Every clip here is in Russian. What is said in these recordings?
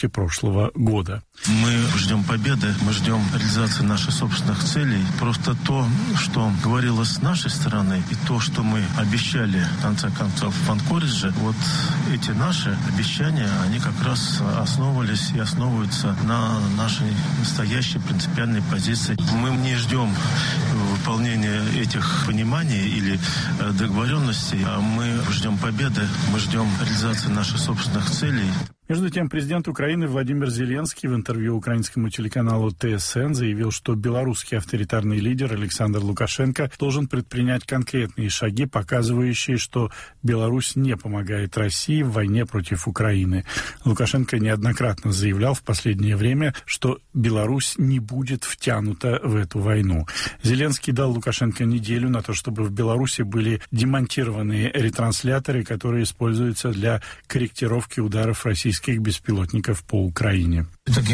прошлого года. Мы ждем победы, мы ждем реализации наших собственных целей. Просто то, что говорилось с нашей стороны, и то, что мы обещали, в конце концов, в Анкоридже, вот эти наши обещания, они как раз основывались и основываются на нашей настоящей принципиальной позиции. Мы не ждем выполнения этих пониманий или договоренностей, а мы ждем победы, мы ждем реализации наших собственных целей. Между тем, президент Украины Владимир Зеленский в интервью украинскому телеканалу ТСН заявил, что белорусский авторитарный лидер Александр Лукашенко должен предпринять конкретные шаги, показывающие, что Беларусь не помогает России в войне против Украины. Лукашенко неоднократно заявлял в последнее время, что Беларусь не будет втянута в эту войну. Зеленский дал Лукашенко неделю на то, чтобы в Беларуси были демонтированы ретрансляторы, которые используются для корректировки ударов российских беспилотников по Украине.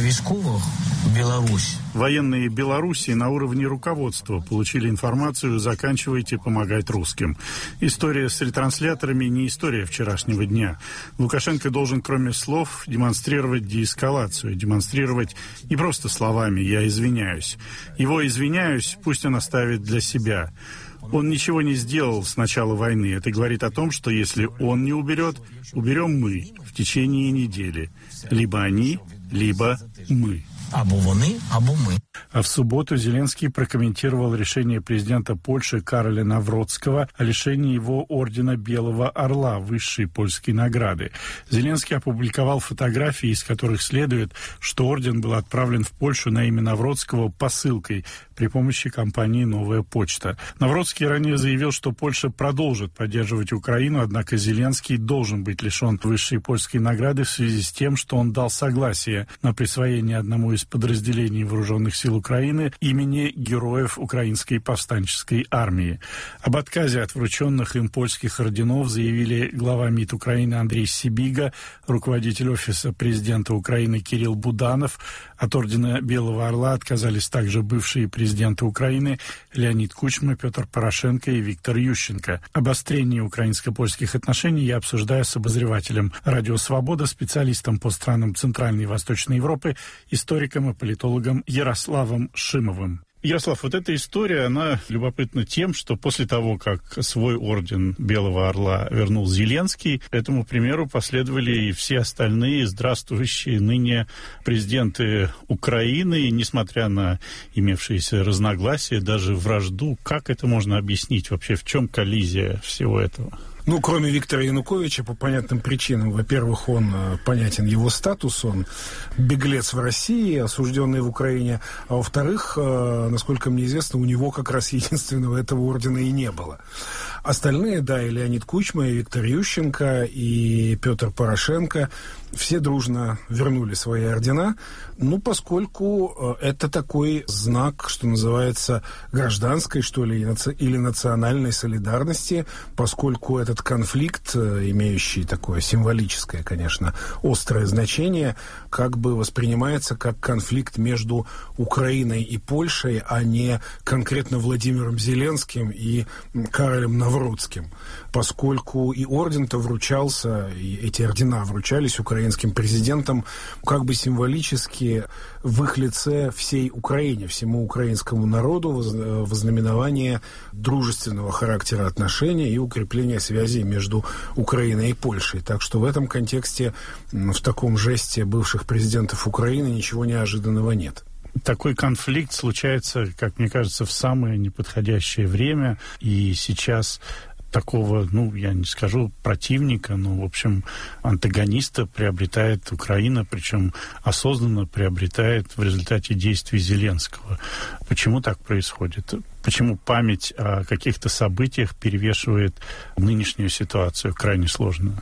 Военные Беларуси на уровне руководства получили информацию «заканчивайте помогать русским». История с ретрансляторами не история вчерашнего дня. Лукашенко должен, кроме слов, демонстрировать деэскалацию, демонстрировать не просто словами «я извиняюсь». Его «извиняюсь» пусть он оставит для себя. Он ничего не сделал с начала войны. Это говорит о том, что если он не уберет, уберем мы в течение недели. Либо они, либо мы. Або вони, або ми. А в субботу Зеленский прокомментировал решение президента Польши Кароля Навроцкого о лишении его ордена Белого Орла, высшей польской награды. Зеленский опубликовал фотографии, из которых следует, что орден был отправлен в Польшу на имя Навроцкого посылкой при помощи компании «Новая почта». Навроцкий ранее заявил, что Польша продолжит поддерживать Украину, однако Зеленский должен быть лишен высшей польской награды в связи с тем, что он дал согласие на присвоение одному из подразделений вооруженных сил Украины имени героев Украинской повстанческой армии. Об отказе от врученных им польских орденов заявили глава МИД Украины Андрей Сибига, руководитель офиса президента Украины Кирилл Буданов. От ордена Белого Орла отказались также бывшие президенты Украины Леонид Кучма, Петр Порошенко и Виктор Ющенко. Обострение украинско-польских отношений я обсуждаю с обозревателем «Радио Свобода», специалистом по странам Центральной и Восточной Европы, историком и политологом Ярославом Шимовым. Ярослав, вот эта история, она любопытна тем, что после того, как свой орден Белого Орла вернул Зеленский, этому примеру последовали и все остальные здравствующие ныне президенты Украины, и несмотря на имевшиеся разногласия, даже вражду. Как это можно объяснить вообще? В чем коллизия всего этого? Ну, кроме Виктора Януковича, по понятным причинам. Во-первых, он понятен его статус, он беглец в России, осужденный в Украине. А во-вторых, насколько мне известно, у него как раз единственного этого ордена и не было. Остальные, да, и Леонид Кучма, и Виктор Ющенко, и Петр Порошенко, все дружно вернули свои ордена, ну, поскольку это такой знак, что называется, гражданской, что ли, или национальной солидарности, поскольку этот конфликт, имеющий такое символическое, конечно, острое значение, как бы воспринимается как конфликт между Украиной и Польшей, а не конкретно Владимиром Зеленским и Каролем Навроцким, поскольку и орден-то вручался, и эти ордена вручались украинским президентам как бы символически в их лице всей Украине, всему украинскому народу во знаменование дружественного характера отношений и укрепления связей между Украиной и Польшей. Так что в этом контексте, в таком жесте бывших президентов Украины ничего неожиданного нет. Такой конфликт случается, как мне кажется, в самое неподходящее время, и сейчас такого, ну, я не скажу противника, но, в общем, антагониста приобретает Украина, причем осознанно приобретает в результате действий Зеленского. Почему так происходит? Почему память о каких-то событиях перевешивает нынешнюю ситуацию, крайне сложную?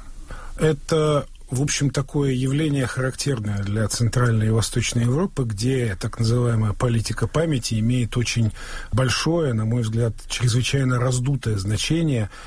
Это, в общем, такое явление характерное для Центральной и Восточной Европы, где так называемая политика памяти имеет очень большое, на мой взгляд, чрезвычайно раздутое значение.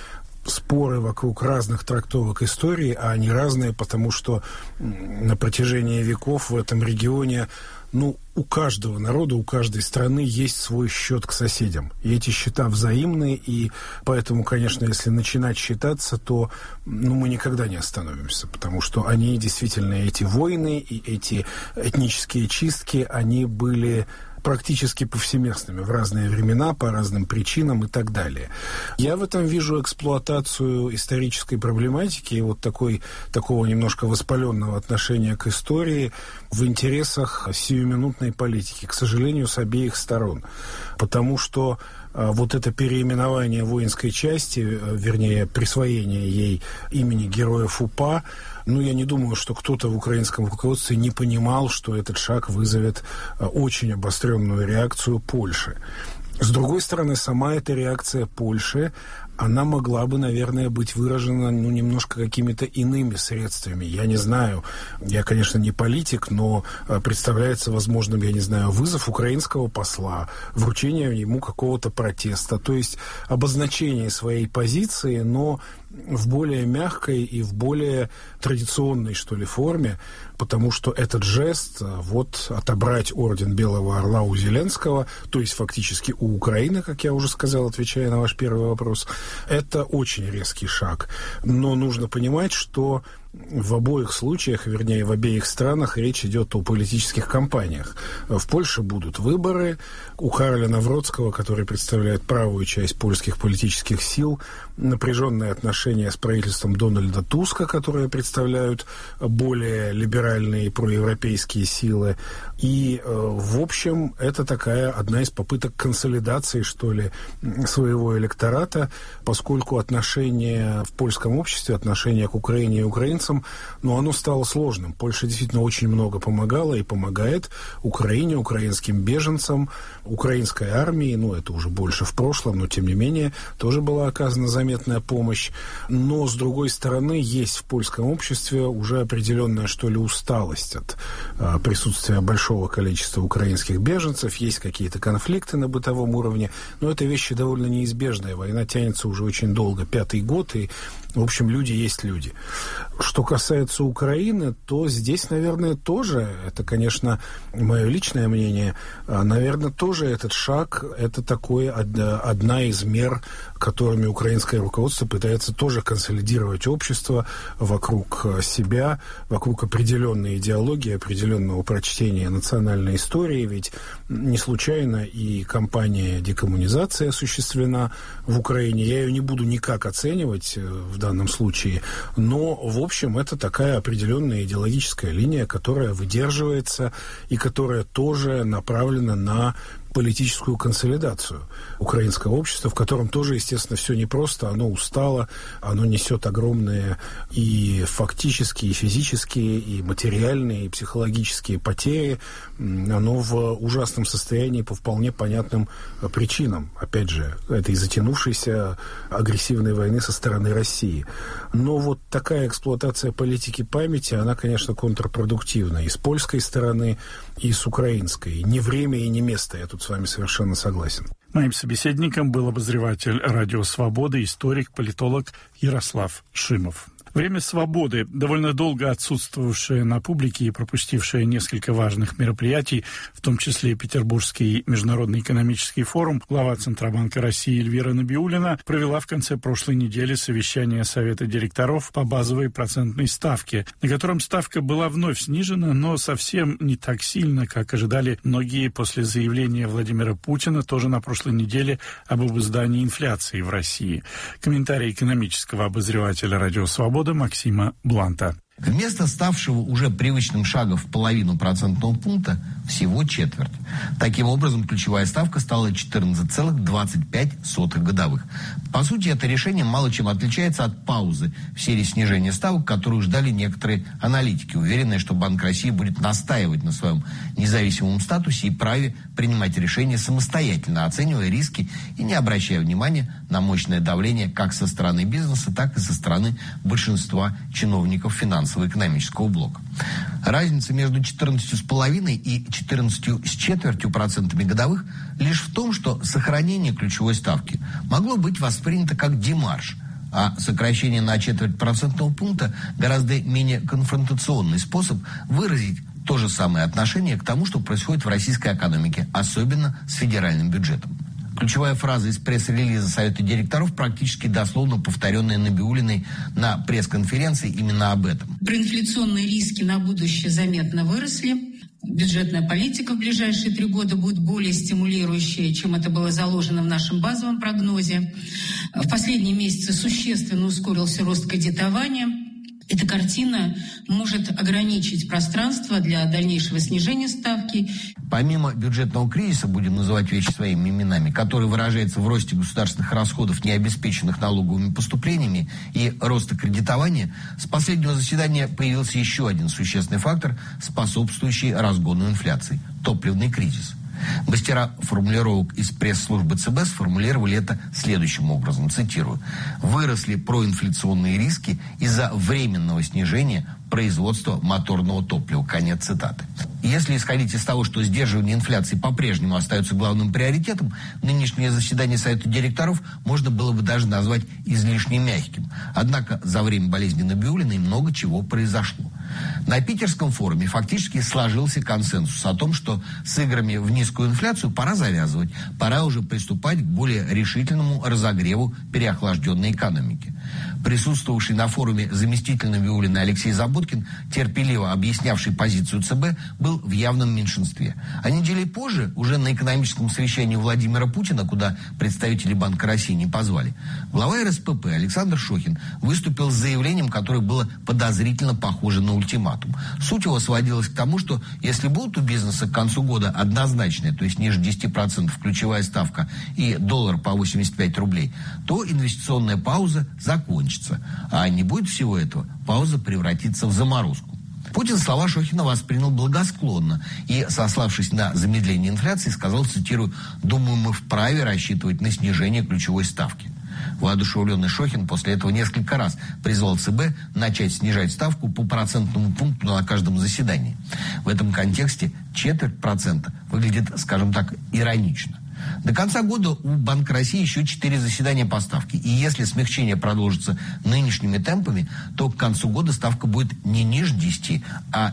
споры вокруг разных трактовок истории, а они разные, потому что на протяжении веков в этом регионе, у каждого народа, у каждой страны есть свой счет к соседям. И эти счета взаимные, и поэтому, конечно, если начинать считаться, то мы никогда не остановимся, потому что они действительно, эти войны и эти этнические чистки, они были практически повсеместными в разные времена, по разным причинам и так далее. Я в этом вижу эксплуатацию исторической проблематики и такого немножко воспаленного отношения к истории в интересах сиюминутной политики, к сожалению, с обеих сторон. Потому что вот это переименование воинской части, вернее, присвоение ей имени героев УПА, я не думаю, что кто-то в украинском руководстве не понимал, что этот шаг вызовет очень обостренную реакцию Польши. С другой стороны, сама эта реакция Польши, она могла бы, наверное, быть выражена немножко какими-то иными средствами. Я не знаю, я, конечно, не политик, но представляется возможным, вызов украинского посла, вручение ему какого-то протеста, то есть обозначение своей позиции, но в более мягкой и в более традиционной, форме, потому что этот жест, отобрать орден Белого Орла у Зеленского, то есть фактически у Украины, как я уже сказал, отвечая на ваш первый вопрос, это очень резкий шаг. Но нужно понимать, что в обоих случаях, вернее, в обеих странах речь идет о политических кампаниях. В Польше будут выборы. У Кароля Навроцкого, который представляет правую часть польских политических сил, напряженные отношения с правительством Дональда Туска, которые представляют более либеральные и проевропейские силы. И, в общем, это такая одна из попыток консолидации, своего электората, поскольку отношение в польском обществе, отношение к Украине и украинцам, оно стало сложным. Польша действительно очень много помогала и помогает Украине, украинским беженцам, украинской армии, это уже больше в прошлом, но тем не менее тоже была оказана заметная помощь. Но, с другой стороны, есть в польском обществе уже определенная, усталость от присутствия большого количества украинских беженцев, есть какие-то конфликты на бытовом уровне, но это вещи довольно неизбежные. Война тянется уже очень долго, 5-й год, и, в общем, люди есть люди. Что касается Украины, то здесь, наверное, тоже, это, конечно, мое личное мнение, наверное, тоже этот шаг, это одна из мер, которыми украинское руководство пытается тоже консолидировать общество вокруг себя, вокруг определенной идеологии, определенного прочтения национальной истории, ведь не случайно и кампания декоммунизации осуществлена в Украине. Я ее не буду никак оценивать в данном случае, но, в общем, это такая определенная идеологическая линия, которая выдерживается и которая тоже направлена на политическую консолидацию украинского общества, в котором тоже, естественно, все непросто, оно устало, оно несет огромные и фактические, и физические, и материальные, и психологические потери, оно в ужасном состоянии по вполне понятным причинам, опять же, этой затянувшейся агрессивной войны со стороны России. Но такая эксплуатация политики памяти, она, конечно, контрпродуктивна и с польской стороны, и с украинской. Не время и не место, я тут с вами совершенно согласен. Моим собеседником был обозреватель «Радио Свобода», историк, политолог Ярослав Шимов. Время свободы, довольно долго отсутствовавшее на публике и пропустившее несколько важных мероприятий, в том числе и Петербургский международный экономический форум, глава Центробанка России Эльвира Набиуллина провела в конце прошлой недели совещание Совета директоров по базовой процентной ставке, на котором ставка была вновь снижена, но совсем не так сильно, как ожидали многие после заявления Владимира Путина тоже на прошлой неделе об обуздании инфляции в России. Комментарий экономического обозревателя «Радио Свобода» Максима Бланта. Вместо ставшего уже привычным шагом в 0,5 процентного пункта всего четверть. Таким образом, ключевая ставка стала 14,25 годовых. По сути, это решение мало чем отличается от паузы в серии снижения ставок, которую ждали некоторые аналитики, уверенные, что Банк России будет настаивать на своем независимом статусе и праве принимать решения самостоятельно, оценивая риски и не обращая внимания на мощное давление как со стороны бизнеса, так и со стороны большинства чиновников финансово-экономического блока. Разница между 14,5 и 14,25% годовых лишь в том, что сохранение ключевой ставки могло быть воспринято как демарш, А сокращение на 0,25 процентного пункта гораздо менее конфронтационный способ выразить то же самое отношение к тому, что происходит в российской экономике, особенно с федеральным бюджетом. Ключевая фраза из пресс-релиза Совета директоров практически дословно повторенная Набиуллиной на пресс-конференции именно об этом. Проинфляционные риски на будущее заметно выросли. Бюджетная политика в ближайшие 3 года будет более стимулирующей, чем это было заложено в нашем базовом прогнозе. В последние месяцы существенно ускорился рост кредитования. Эта картина может ограничить пространство для дальнейшего снижения ставки. Помимо бюджетного кризиса, будем называть вещи своими именами, который выражается в росте государственных расходов, не обеспеченных налоговыми поступлениями, и роста кредитования, с последнего заседания появился еще один существенный фактор, способствующий разгону инфляции – топливный кризис. Мастера формулировок из пресс-службы ЦБ сформулировали это следующим образом, цитирую: «Выросли проинфляционные риски из-за временного снижения производства моторного топлива». Конец цитаты. Если исходить из того, что сдерживание инфляции по-прежнему остается главным приоритетом, нынешнее заседание Совета директоров можно было бы даже назвать излишне мягким. Однако за время болезни Набиуллиной много чего произошло. На Питерском форуме фактически сложился консенсус о том, что с играми в низкую инфляцию пора завязывать, пора уже приступать к более решительному разогреву переохлажденной экономики. Присутствовавший на форуме заместитель Набиуллиной Алексей Заботкин, терпеливо объяснявший позицию ЦБ, был в явном меньшинстве. А недели позже, уже на экономическом совещании Владимира Путина, куда представители Банка России не позвали, глава РСПП Александр Шохин выступил с заявлением, которое было подозрительно похоже на ультиматум. Суть его сводилась к тому, что если будут у бизнеса к концу года однозначная, то есть ниже 10% ключевая ставка и доллар по 85 рублей, то инвестиционная пауза закончится. А не будет всего этого, пауза превратится в заморозку. Путин слова Шохина воспринял благосклонно и, сославшись на замедление инфляции, сказал, цитирую: «Думаю, мы вправе рассчитывать на снижение ключевой ставки». Воодушевленный Шохин после этого несколько раз призвал ЦБ начать снижать ставку по процентному пункту на каждом заседании. В этом контексте 0,25% выглядит, скажем так, иронично. До конца года у Банка России еще 4 заседания по ставке. И если смягчение продолжится нынешними темпами, то к концу года ставка будет не ниже 10, а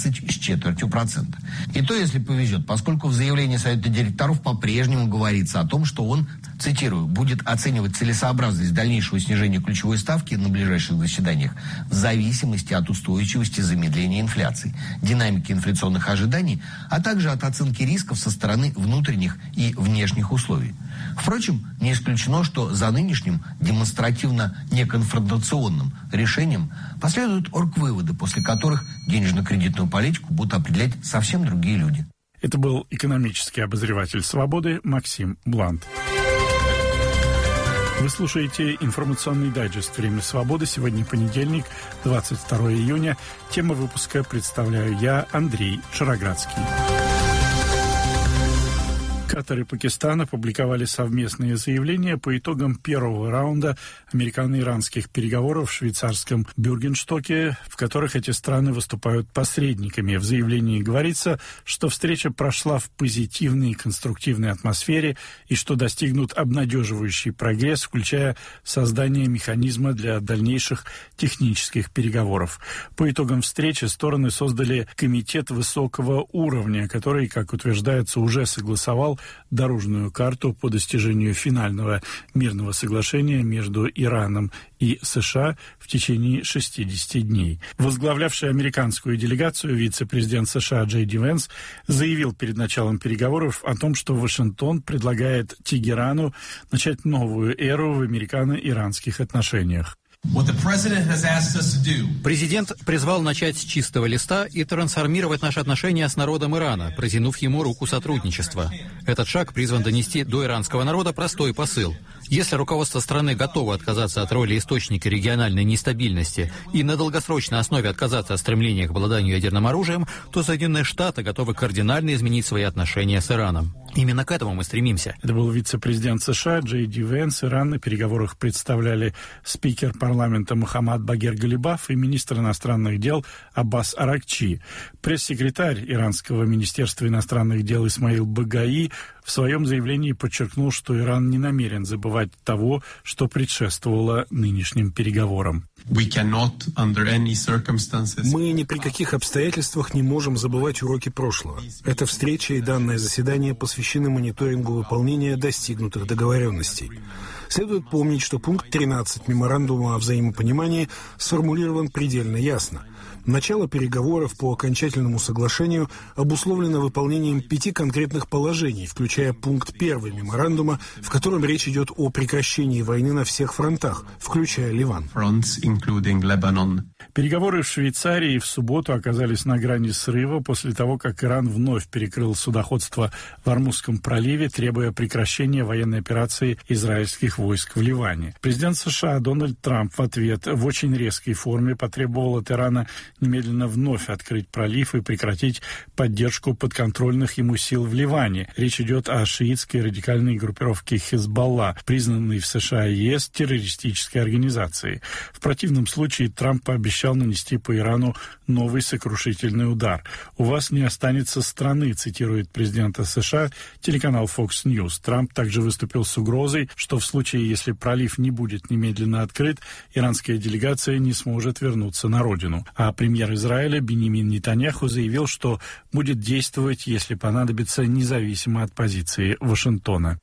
12,25%. И то, если повезет, поскольку в заявлении Совета директоров по-прежнему говорится о том, что он, цитирую, будет оценивать целесообразность дальнейшего снижения ключевой ставки на ближайших заседаниях в зависимости от устойчивости замедления инфляции, динамики инфляционных ожиданий, а также от оценки рисков со стороны внутренних и внешних условий. Впрочем, не исключено, что за нынешним демонстративно неконфронтационным решением последуют оргвыводы, после которых денежно-кредитную политику будут определять совсем другие люди. Это был экономический обозреватель «Свободы» Максим Блант. Вы слушаете информационный дайджест «Время свободы». Сегодня понедельник, 22 июня. Тему выпуска представляю я, Андрей Шароградский. Катар и Пакистан опубликовали совместные заявления по итогам первого раунда американо-иранских переговоров в швейцарском Бюргенстоке, в которых эти страны выступают посредниками. В заявлении говорится, что встреча прошла в позитивной и конструктивной атмосфере и что достигнут обнадеживающий прогресс, включая создание механизма для дальнейших технических переговоров. По итогам встречи стороны создали комитет высокого уровня, который, как утверждается, уже согласовал дорожную карту по достижению финального мирного соглашения между Ираном и США в течение 60 дней. Возглавлявший американскую делегацию вице-президент США Джей Ди Венс заявил перед началом переговоров о том, что Вашингтон предлагает Тегерану начать новую эру в американо-иранских отношениях. Президент призвал начать с чистого листа и трансформировать наши отношения с народом Ирана, протянув ему руку сотрудничества. Этот шаг призван донести до иранского народа простой посыл. Если руководство страны готово отказаться от роли источника региональной нестабильности и на долгосрочной основе отказаться от стремления к обладанию ядерным оружием, то Соединенные Штаты готовы кардинально изменить свои отношения с Ираном. Именно к этому мы стремимся. Это был вице-президент США Джей Ди Венс. Иран на переговорах представляли спикер парламента Мохаммад Багер Галибаф и министр иностранных дел Аббас Аракчи. Пресс-секретарь иранского министерства иностранных дел Исмаил Багаи в своем заявлении подчеркнул, что Иран не намерен забывать того, что предшествовало нынешним переговорам. Мы ни при каких обстоятельствах не можем забывать уроки прошлого. Эта встреча и данное заседание посвящены мониторингу выполнения достигнутых договоренностей. Следует помнить, что пункт 13 меморандума о взаимопонимании сформулирован предельно ясно. Начало переговоров по окончательному соглашению обусловлено выполнением 5 конкретных положений, включая пункт 1 меморандума, в котором речь идет о прекращении войны на всех фронтах, включая Ливан. Переговоры в Швейцарии в субботу оказались на грани срыва после того, как Иран вновь перекрыл судоходство в Ормузском проливе, требуя прекращения военной операции израильских войск в Ливане. Президент США Дональд Трамп в ответ в очень резкой форме потребовал от Ирана немедленно вновь открыть пролив и прекратить поддержку подконтрольных ему сил в Ливане. Речь идет о шиитской радикальной группировке Хизбалла, признанной в США и ЕС террористической организацией. В противном случае Трамп пообещал нанести по Ирану новый сокрушительный удар. «У вас не останется страны», цитирует президента США телеканал Fox News. Трамп также выступил с угрозой, что в случае, если пролив не будет немедленно открыт, иранская делегация не сможет вернуться на родину. А премьер Израиля Биньямин Нетаньяху заявил, что будет действовать, если понадобится, независимо от позиции Вашингтона.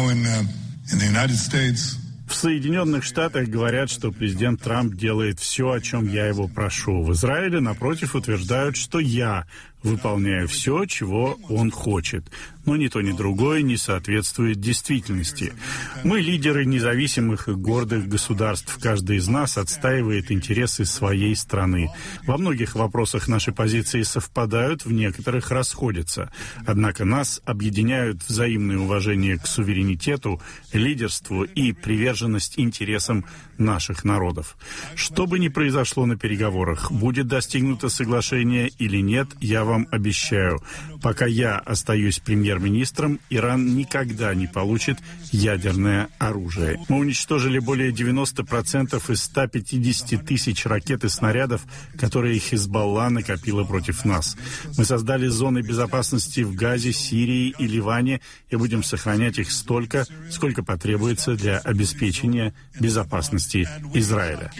В Соединенных Штатах говорят, что президент Трамп делает все, о чем я его прошу. В Израиле, напротив, утверждают, что я выполняю все, чего он хочет. Но ни то, ни другое не соответствует действительности. Мы лидеры независимых и гордых государств. Каждый из нас отстаивает интересы своей страны. Во многих вопросах наши позиции совпадают, в некоторых расходятся. Однако нас объединяют взаимное уважение к суверенитету, лидерству и приверженность интересам наших народов. Что бы ни произошло на переговорах, будет достигнуто соглашение или нет, я вам обещаю, пока я остаюсь премьер-министром, Иран никогда не получит ядерное оружие. Мы уничтожили более 90% из 150 тысяч ракет и снарядов, которые Хизбалла накопила против нас. Мы создали зоны безопасности в Газе, Сирии и Ливане и будем сохранять их столько, сколько потребуется для обеспечения безопасности Израиля.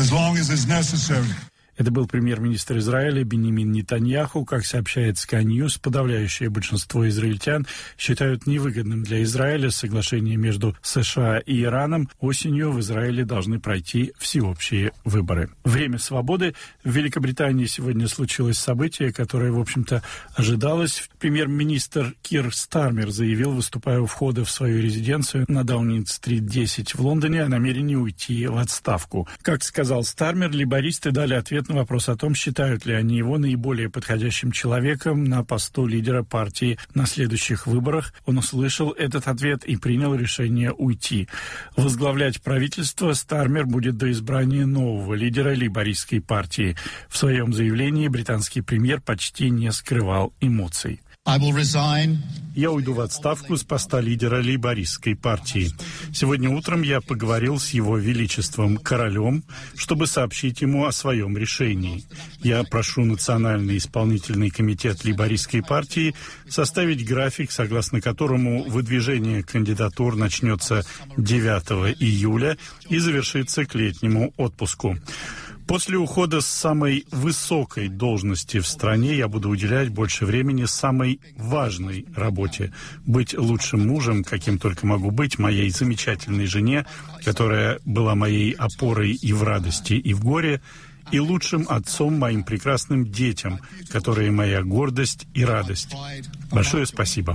Это был премьер-министр Израиля Биньямин Нетаньяху. Как сообщает Sky News, подавляющее большинство израильтян считают невыгодным для Израиля соглашение между США и Ираном. Осенью в Израиле должны пройти всеобщие выборы. Время свободы. В Великобритании сегодня случилось событие, которое, в общем-то, ожидалось. Премьер-министр Кир Стармер заявил, выступая у входа в свою резиденцию на Даунинг-стрит 10 в Лондоне, о намерении уйти в отставку. Как сказал Стармер, лейбористы дали ответ на вопрос о том, считают ли они его наиболее подходящим человеком на посту лидера партии на следующих выборах. Он услышал этот ответ и принял решение уйти. Возглавлять правительство Стармер будет до избрания нового лидера лейбористской партии. В своем заявлении британский премьер почти не скрывал эмоций. Я уйду в отставку с поста лидера лейбористской партии. Сегодня утром я поговорил с его величеством королем, чтобы сообщить ему о своем решении. Я прошу Национальный исполнительный комитет лейбористской партии составить график, согласно которому выдвижение кандидатур начнется 9 июля и завершится к летнему отпуску. После ухода с самой высокой должности в стране я буду уделять больше времени самой важной работе – быть лучшим мужем, каким только могу быть, моей замечательной жене, которая была моей опорой и в радости, и в горе, и лучшим отцом моим прекрасным детям, которые моя гордость и радость. Большое спасибо.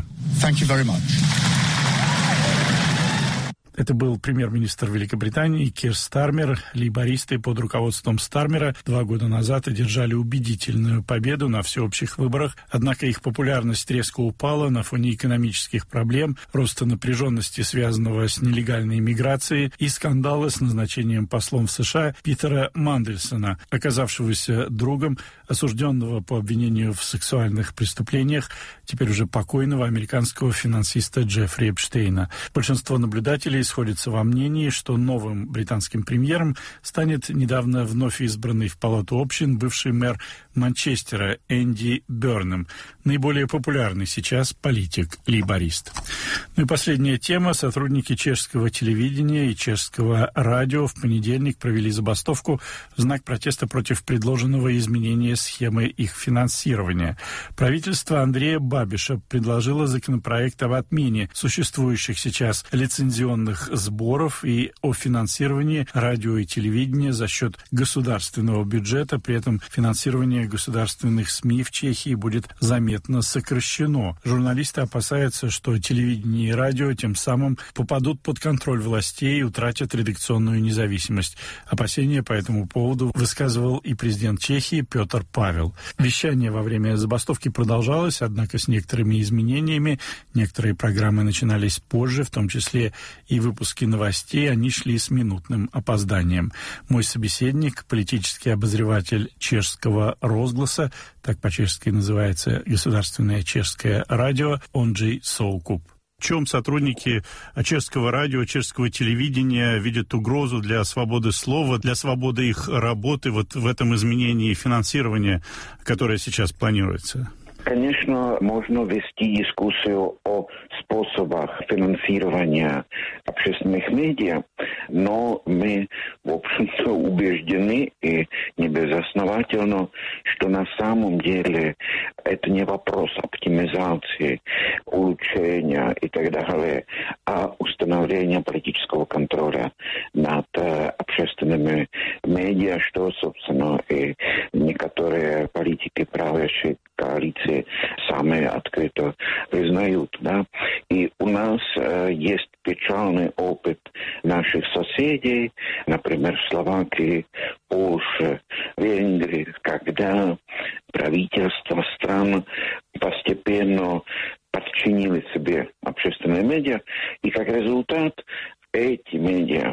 Это был премьер-министр Великобритании Кир Стармер. Лейбористы под руководством Стармера 2 года назад одержали убедительную победу на всеобщих выборах, однако их популярность резко упала на фоне экономических проблем, роста напряженности, связанного с нелегальной миграцией, и скандала с назначением послом в США Питера Мандельсона, оказавшегося другом осужденного по обвинению в сексуальных преступлениях, теперь уже покойного американского финансиста Джеффри Эпштейна. Большинство наблюдателей сходятся во мнении, что новым британским премьером станет недавно вновь избранный в Палату общин бывший мэр Манчестера Энди Бернем, наиболее популярный сейчас политик-лейборист. Ну и последняя тема. Сотрудники чешского телевидения и чешского радио в понедельник провели забастовку в знак протеста против предложенного изменения схемы их финансирования. Правительство Андрея Бабиша предложило законопроект об отмене существующих сейчас лицензионных сборов и о финансировании радио и телевидения за счет государственного бюджета. При этом финансирование государственных СМИ в Чехии будет заметно сокращено. Журналисты опасаются, что телевидение и радио тем самым попадут под контроль властей и утратят редакционную независимость. Опасения по этому поводу высказывал и президент Чехии Петр Павел. Вещание во время забастовки продолжалось, однако с некоторыми изменениями. Некоторые программы начинались позже, в том числе и выпуски новостей, они шли с минутным опозданием. Мой собеседник, политический обозреватель чешского «Розгласа», так по-чешски называется государственное чешское радио, Ondřej Soukup. В чем сотрудники чешского радио, чешского телевидения видят угрозу для свободы слова, для свободы их работы вот в этом изменении финансирования, которое сейчас планируется? Конечно, можно вести дискуссию о способах финансирования общественных медиа, но мы, в общем-то, убеждены и не безосновательно, что на самом деле это не вопрос оптимизации, улучшения и так далее, а установления политического контроля над общественными медиа, что, собственно, и некоторые политики правящей коалиции сами открыто признают, да. И у нас есть печальный опыт наших соседей, например, Словакии, Польши, Венгрии, когда правительства стран постепенно подчинили себе общественные медиа, и как результат эти медиа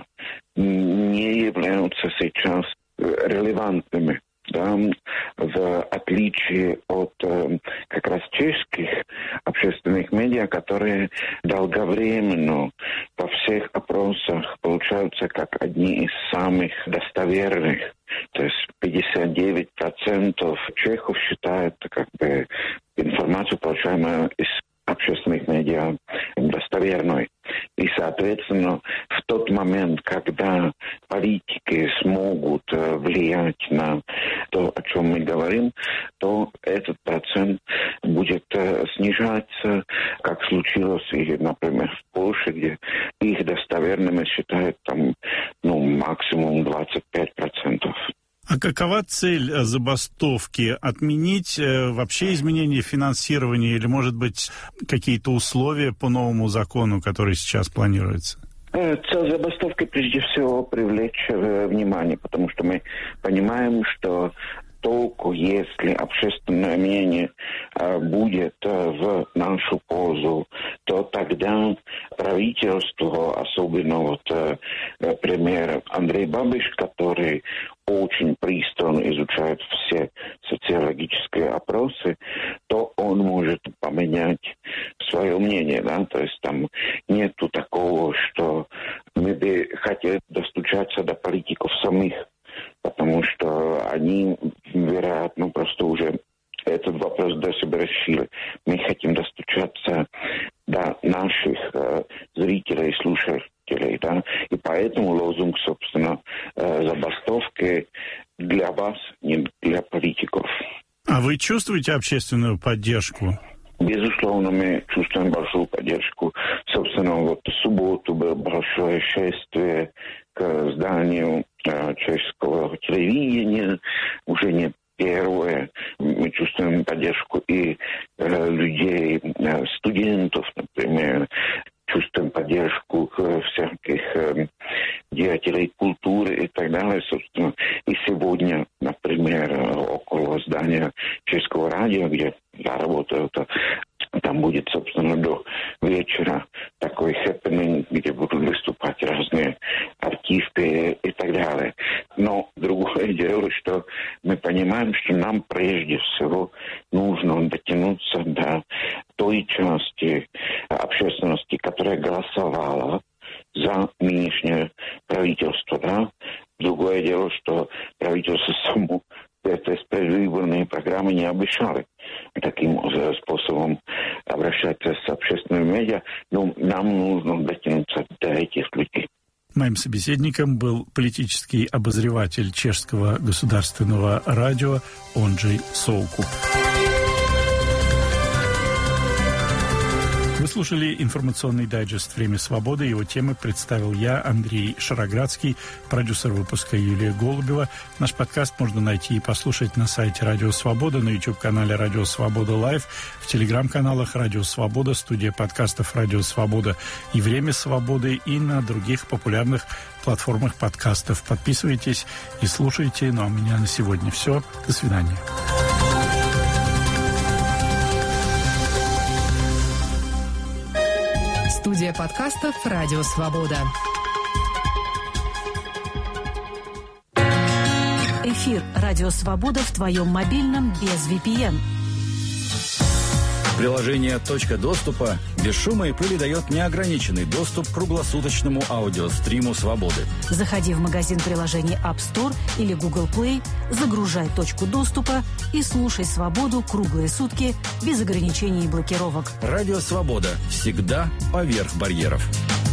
не являются сейчас релевантными. Да, в отличие от как раз чешских общественных медиа, которые долговременно во всех опросах получаются как одни из самых достоверных. То есть 59% чехов считают как бы информацию, получаемую из общественных медиа, достоверной. И, соответственно, в тот момент, когда политики смогут влиять на то, о чем мы говорим, то этот процент будет снижаться, как случилось, и, например, в Польше, где их достоверными считают там, максимум 25%. А какова цель забастовки? Отменить вообще изменение финансирования или, может быть, какие-то условия по новому закону, который сейчас планируется? Цель забастовки, прежде всего, привлечь внимание, потому что мы понимаем, что толку, если общественное мнение будет в нашу пользу, то тогда правительство, особенно премьер Андрей Бабиш, который очень пристально изучает все социологические опросы, то он может поменять свое мнение, да, то есть там нету такого, что мы бы хотели достучаться до политиков самих, потому что они, вероятно, просто уже этот вопрос до себя решили. Мы хотим достучаться до наших зрителей и слушателей, да, и поэтому лозунг, собственно, забастовки для вас, не для политиков. А вы чувствуете общественную поддержку? Безусловно, мы чувствуем большую поддержку. Собственно, в субботу было большое шествие к зданию чешского телевидения, уже не первое. Мы чувствуем поддержку и людей, студентов, например, чувствуем поддержку всяких деятелей культуры и так далее. Собственно, и сегодня, например, около здания Чешского радио, где я работаю, там будет, собственно, до вечера такой хэппининг, где будут выступать разные артисты и так далее. Но другое дело, что мы понимаем, что нам прежде всего нужно дотянуться до той части общественности, которая голосовала за нынешнее правительство. Да? Другое дело, что правительство само предвыборные программы не обещали таким способом обращаться с общественными медиа. Но нам нужно дотянуться до этих людей. Моим собеседником был политический обозреватель Чешского государственного радио Онджей Соукуп. Вы слушали информационный дайджест «Время свободы». Его темы представил я, Андрей Шароградский, продюсер выпуска Юлия Голубева. Наш подкаст можно найти и послушать на сайте Радио Свобода, на YouTube-канале Радио Свобода Лайв, в телеграм-каналах Радио Свобода, студия подкастов Радио Свобода и Время свободы, и на других популярных платформах подкастов. Подписывайтесь и слушайте. Ну а у меня на сегодня все. До свидания. Студия подкастов «Радио Свобода». Эфир «Радио Свобода» в твоем мобильном без VPN. Приложение «Точка доступа» без шума и пыли дает неограниченный доступ к круглосуточному аудиостриму «Свободы». Заходи в магазин приложений App Store или Google Play, загружай «Точку доступа» и слушай «Свободу» круглые сутки без ограничений и блокировок. Радио «Свобода» всегда поверх барьеров.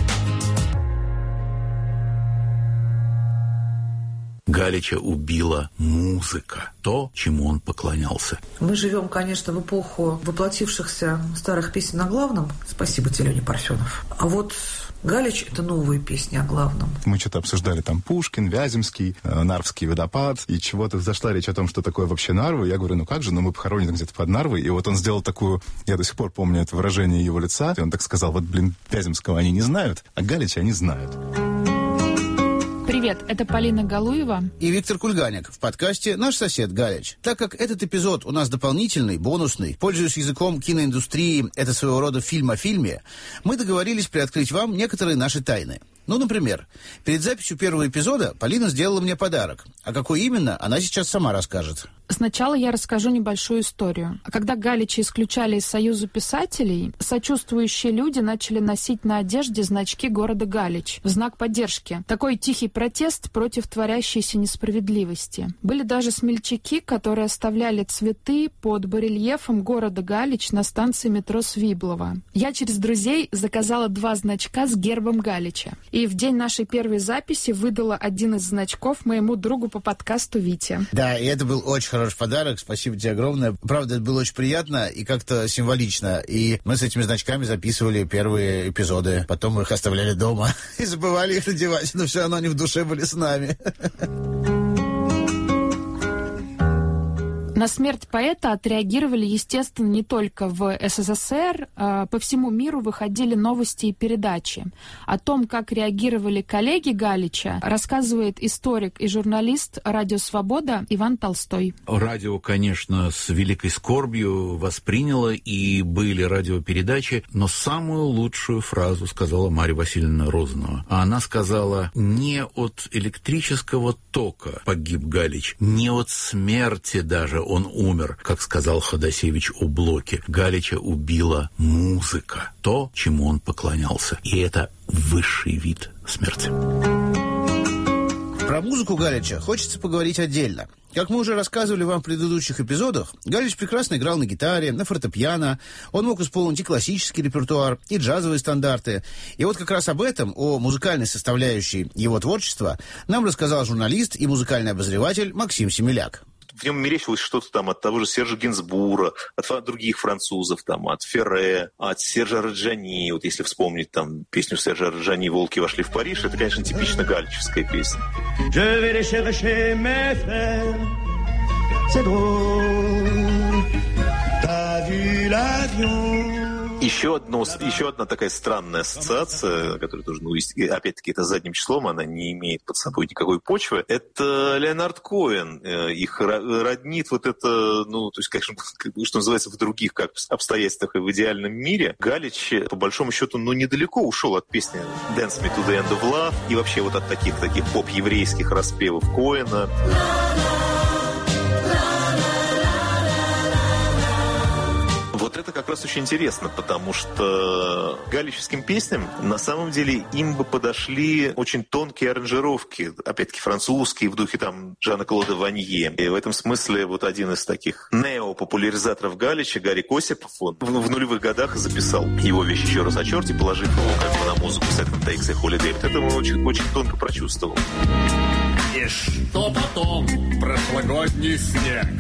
Галича убила музыка, то, чему он поклонялся. Мы живем, конечно, в эпоху воплотившихся старых песен о главном. Спасибо тебе, Леня Парфенов. А вот Галич – это новые песни о главном. Мы что-то обсуждали там Пушкин, Вяземский, Нарвский водопад, и чего-то зашла речь о том, что такое вообще Нарва. Я говорю, ну как же, мы похоронены где-то под Нарвой. И вот он сделал такую, я до сих пор помню это выражение его лица, и он так сказал, вот, Вяземского они не знают, а Галича они знают. Привет, это Полина Галуева и Виктор Кульганик в подкасте «Наш сосед Галич». Так как этот эпизод у нас дополнительный, бонусный, пользуясь языком киноиндустрии, это своего рода фильм о фильме, мы договорились приоткрыть вам некоторые наши тайны. Ну, например, перед записью первого эпизода Полина сделала мне подарок. А какой именно, она сейчас сама расскажет. Сначала я расскажу небольшую историю. Когда Галича исключали из Союза писателей, сочувствующие люди начали носить на одежде значки города Галич в знак поддержки. Такой тихий протест против творящейся несправедливости. Были даже смельчаки, которые оставляли цветы под барельефом города Галич на станции метро Свиблова. Я через друзей заказала 2 значка с гербом Галича. И в день нашей первой записи выдала один из значков моему другу по подкасту Вите. Да, и это был очень хороший подарок. Спасибо тебе огромное. Правда, это было очень приятно и как-то символично. И мы с этими значками записывали первые эпизоды. Потом мы их оставляли дома и забывали их надевать. Но все равно они в душе были с нами. На смерть поэта отреагировали, естественно, не только в СССР. По всему миру выходили новости и передачи. О том, как реагировали коллеги Галича, рассказывает историк и журналист «Радио Свобода» Иван Толстой. Радио, конечно, с великой скорбью восприняло, и были радиопередачи, но самую лучшую фразу сказала Марья Васильевна Розанова. Она сказала: не от электрического тока погиб Галич, не от смерти даже он умер, как сказал Ходосевич о Блоке. Галича убила музыка, то, чему он поклонялся. И это высший вид смерти. Про музыку Галича хочется поговорить отдельно. Как мы уже рассказывали вам в предыдущих эпизодах, Галич прекрасно играл на гитаре, на фортепиано, он мог исполнить и классический репертуар, и джазовые стандарты. И вот как раз об этом, о музыкальной составляющей его творчества, нам рассказал журналист и музыкальный обозреватель Максим Семеляк. В нем мерещилось что-то там от того же Сержа Гинзбура, от других французов, там, от Ферре, от Сержа Раджани. Вот если вспомнить там песню Сержа Раджани «Волки вошли в Париж», это, конечно, типично галичевская песня. Еще одна такая странная ассоциация, которая тоже, опять-таки, это задним числом, она не имеет под собой никакой почвы. Это Леонард Коэн. Их роднит вот это, то есть, конечно, что называется, в других обстоятельствах и в идеальном мире. Галич, по большому счету, недалеко ушел от песни «Dance Me to the End of Love» и вообще вот от таких поп-еврейских распевов Коэна. Вот это как раз очень интересно, потому что галичевским песням на самом деле им бы подошли очень тонкие аранжировки, опять-таки французские, в духе там Жана-Клода Ванье. И в этом смысле вот один из таких неопопуляризаторов Галича, Гарик Осипов, он в нулевых годах записал его вещь «Еще раз о черте», положив его как бы на музыку с этим «Takes a Holiday». Вот это он очень тонко прочувствовал. И что потом? Прошлогодний снег.